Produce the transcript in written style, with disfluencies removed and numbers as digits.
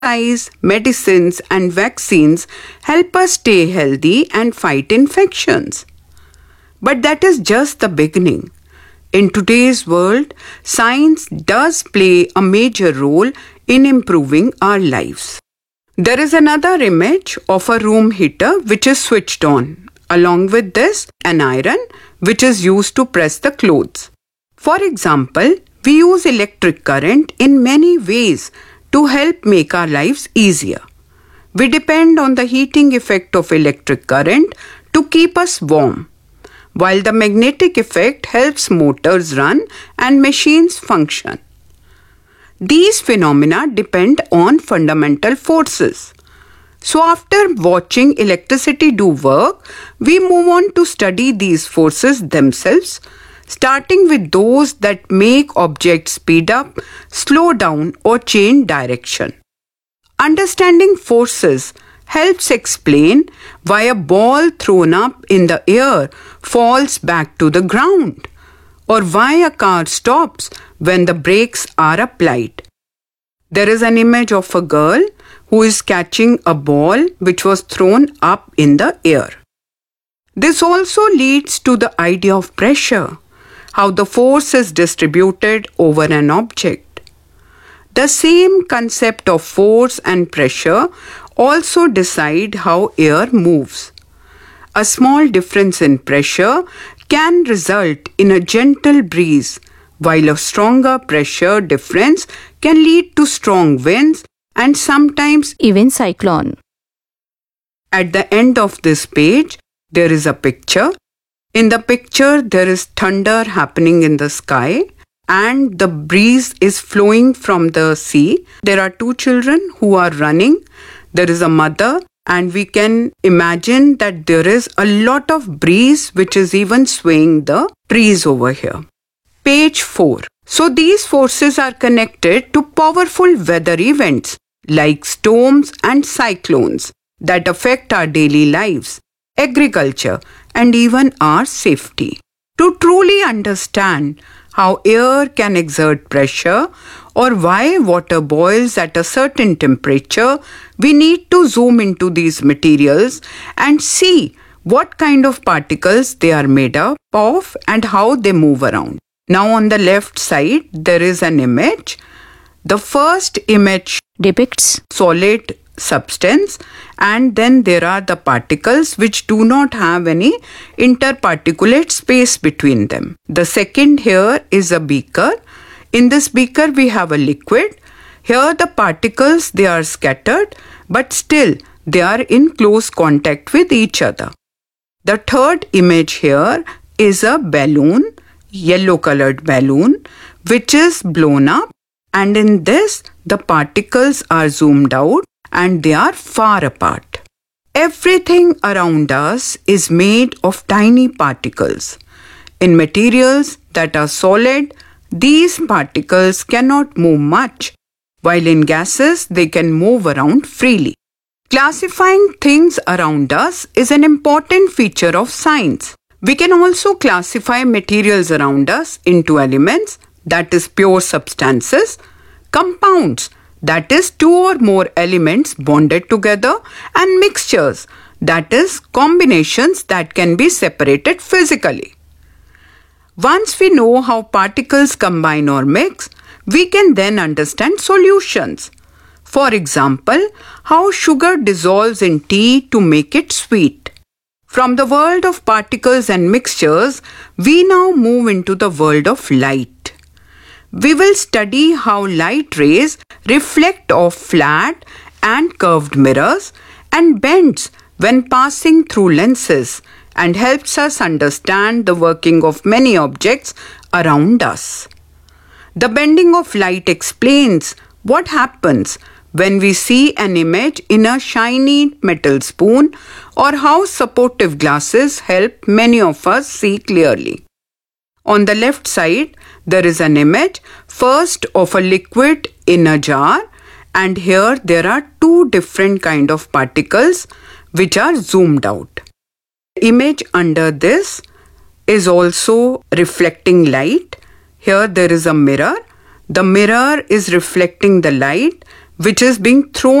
Exercise, medicines, and vaccines help us stay healthy and fight infections. But that is just the beginning. In today's world, science does play a major role in improving our lives. There is another image of a room heater which is switched on. Along with this, an iron which is used to press the clothes. For example, we use electric current in many ways to help make our lives easier. We depend on the heating effect of electric current to keep us warm, while the magnetic effect helps motors run and machines function. These phenomena depend on fundamental forces. So after watching electricity do work, we move on to study these forces themselves, starting with those that make objects speed up, slow down, or change direction. Understanding forces helps explain why a ball thrown up in the air falls back to the ground, or why a car stops when the brakes are applied. There is an image of a girl who is catching a ball which was thrown up in the air. This also leads to the idea of pressure, how the force is distributed over an object. The same concept of force and pressure also decide how air moves. A small difference in pressure can result in a gentle breeze, while a stronger pressure difference can lead to strong winds and sometimes even cyclone. At the end of this page, there is a picture. In the picture, there is thunder happening in the sky and the breeze is flowing from the sea. There are two children who are running. There is a mother, and we can imagine that there is a lot of breeze which is even swaying the trees over here. Page 4. So these forces are connected to powerful weather events like storms and cyclones that affect our daily lives, agriculture, and even our safety. To truly understand how air can exert pressure or why water boils at a certain temperature, we need to zoom into these materials and see what kind of particles they are made up of and how they move around. Now on the left side, there is an image. The first image depicts solid substance, and then there are the particles which do not have any interparticulate space between them. The second here is a beaker. In this beaker we have a liquid. Here the particles, they are scattered, but still they are in close contact with each other. The third image here is a balloon, yellow colored balloon, which is blown up, and in this the particles are zoomed out and they are far apart. Everything around us is made of tiny particles. In materials that are solid, these particles cannot move much, while in gases they can move around freely. Classifying things around us is an important feature of science. We can also classify materials around us into elements, that is pure substances, compounds, that is two or more elements bonded together, and mixtures, that is combinations that can be separated physically. Once we know how particles combine or mix, we can then understand solutions. For example, how sugar dissolves in tea to make it sweet. From the world of particles and mixtures, we now move into the world of light. We will study how light rays reflect off flat and curved mirrors and bends when passing through lenses, and helps us understand the working of many objects around us. The bending of light explains what happens when we see an image in a shiny metal spoon, or how supportive glasses help many of us see clearly. On the left side, there is an image first of a liquid in a jar, and here there are two different kind of particles which are zoomed out. The image under this is also reflecting light. Here there is a mirror. The mirror is reflecting the light which is being thrown